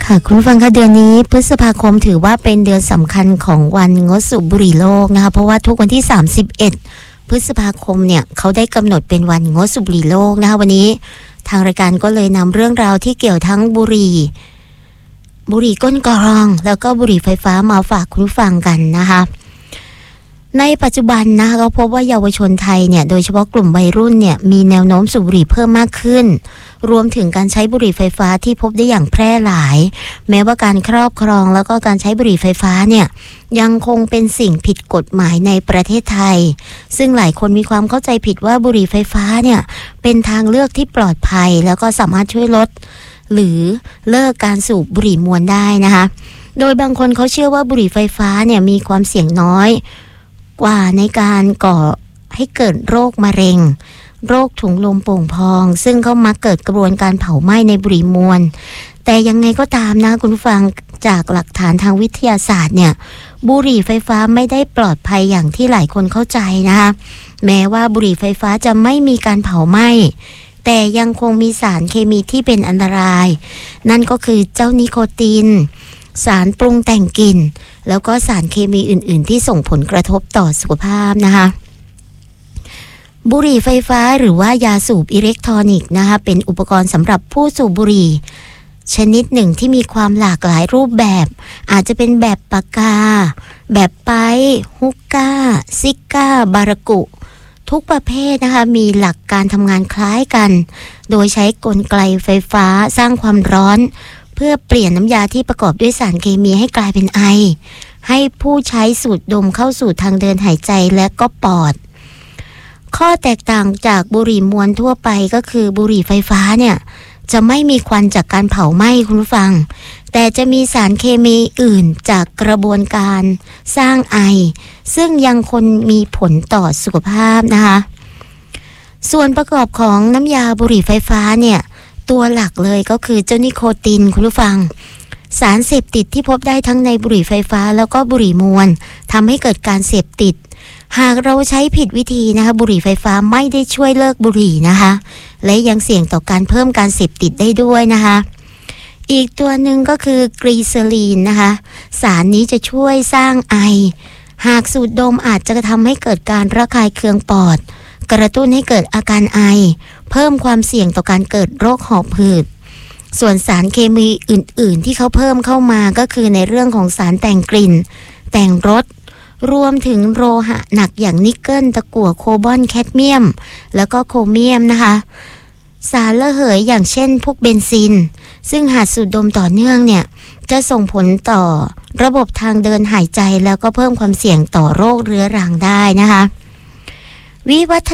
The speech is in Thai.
ค่ะคุณผู้ฟังคะเดือนนี้พฤษภาคมถือว่าเป็นเดือนสำคัญของวันงดสูบบุหรี่โลกนะคะเพราะว่าทุกวันที่31พฤษภาคมเนี่ยเขาได้กำหนดเป็นวันงดสูบบุหรี่โลกนะคะวันนี้ทางรายการก็เลยนำเรื่องราวที่เกี่ยวทั้งบุหรี่ก้นกรองแล้วก็บุหรี่ไฟฟ้ามาฝากคุณผู้ฟังกันนะคะในปัจจุบันนะคะเราพบว่าเยาวชนไทยเนี่ยโดยเฉพาะกลุ่มวัยรุ่นเนี่ยมีแนวโน้มสูบบุหรี่เพิ่มมากขึ้นรวมถึงการใช้บุหรี่ไฟฟ้าที่พบได้อย่างแพร่หลายแม้ว่าการครอบครองแล้วก็การใช้บุหรี่ไฟฟ้าเนี่ยยังคงเป็นสิ่งผิดกฎหมายในประเทศไทยซึ่งหลายคนมีความเข้าใจผิดว่าบุหรี่ไฟฟ้าเนี่ยเป็นทางเลือกที่ปลอดภัยแล้วก็สามารถช่วยลดหรือเลิกการสูบบุหรี่มวลได้นะคะโดยบางคนเขาเชื่อว่าบุหรี่ไฟฟ้าเนี่ยมีความเสี่ยงน้อยกว่าในการก่อให้เกิดโรคมะเร็งโรคถุงลมโป่งพองซึ่งเขามักเกิดกระบวนการเผาไหม้ในบุหรี่มวลแต่ยังไงก็ตามนะคุณผู้ฟังจากหลักฐานทางวิทยาศาสตร์เนี่ยบุหรี่ไฟฟ้าไม่ได้ปลอดภัยอย่างที่หลายคนเข้าใจนะคะแม้ว่าบุหรี่ไฟฟ้าจะไม่มีการเผาไหม้แต่ยังคงมีสารเคมีที่เป็นอันตรายนั่นก็คือเจ้านิโคตินสารปรุงแต่งกลิ่นแล้วก็สารเคมีอื่นๆที่ส่งผลกระทบต่อสุขภาพนะคะบุหรี่ไฟฟ้าหรือว่ายาสูบอิเล็กทรอนิกส์นะคะเป็นอุปกรณ์สำหรับผู้สูบบุหรี่ชนิดหนึ่งที่มีความหลากหลายรูปแบบอาจจะเป็นแบบปากกาแบบไป๊ฮุกก้าซิก้าบารากุทุกประเภทนะคะมีหลักการทำงานคล้ายกันโดยใช้กลไกไฟฟ้าสร้างความร้อนเพื่อเปลี่ยนน้ำยาที่ประกอบด้วยสารเคมีให้กลายเป็นไอให้ผู้ใช้สูดดมเข้าสู่ทางเดินหายใจและก็ปอดข้อแตกต่างจากบุหรี่มวลทั่วไปก็คือบุหรี่ไฟฟ้าเนี่ยจะไม่มีควันจากการเผาไหม้คุณผู้ฟังแต่จะมีสารเคมีอื่นจากกระบวนการสร้างไอซึ่งยังคงมีผลต่อสุขภาพนะคะส่วนประกอบของน้ำยาบุหรี่ไฟฟ้าเนี่ยตัวหลักเลยก็คือเจ้านิโคตินคุณผู้ฟังสารเสพติดที่พบได้ทั้งในบุหรี่ไฟฟ้าแล้วก็บุหรี่มวลทำให้เกิดการเสพติดหากเราใช้ผิดวิธีนะคะบุหรี่ไฟฟ้าไม่ได้ช่วยเลิกบุหรี่นะคะและยังเสี่ยงต่อการเพิ่มการเสพติดได้ด้วยนะคะอีกตัวหนึ่งก็คือกรีเซอรีนนะคะสารนี้จะช่วยสร้างไอหากสูดดมอาจจะทำให้เกิดการระคายเคืองปอดกระตุ้นให้เกิดอาการไอเพิ่มความเสี่ยงต่อการเกิดโรคหอบหืดส่วนสารเคมีอื่นๆที่เขาเพิ่มเข้ามาก็คือในเรื่องของสารแต่งกลิ่นแต่งรสรวมถึงโลหะหนักอย่างนิกเกิลตะกั่วโคบอลแคดเมียมแล้วก็โครเมียมนะคะสารระเหยอย่างเช่นพวกเบนซินซึ่งหากสูดดมต่อเนื่องเนี่ยจะส่งผลต่อระบบทางเดินหายใจแล้วก็เพิ่มความเสี่ยงต่อโรคเรื้อรังได้นะคะวิวัฒ